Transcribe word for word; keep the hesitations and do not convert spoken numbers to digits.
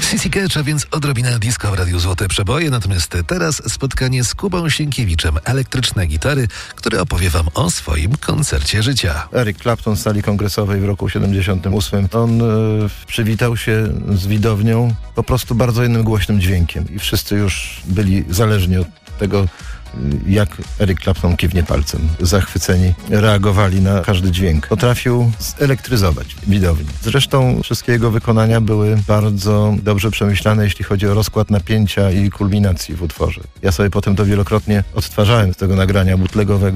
Sissy Catch, a więc odrobina disco w Radiu Złote Przeboje. Natomiast teraz spotkanie z Kubą Sienkiewiczem, elektryczne gitary, który opowie wam o swoim koncercie życia. Eric Clapton z sali kongresowej w roku siedemdziesiątym ósmym. On e, przywitał się z widownią po prostu bardzo jednym głośnym dźwiękiem i wszyscy już byli zależni od tego, jak Eric Clapton kiwnie palcem. Zachwyceni reagowali na każdy dźwięk. Potrafił zelektryzować widownię. Zresztą wszystkie jego wykonania były bardzo dobrze przemyślane, jeśli chodzi o rozkład napięcia i kulminacji w utworze. Ja sobie potem to wielokrotnie odtwarzałem z tego nagrania bootlegowego.